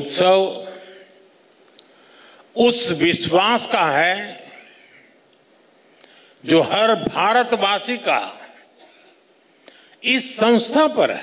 उत्सव उस विश्वास का है जो हर भारतवासी का इस संस्था पर है।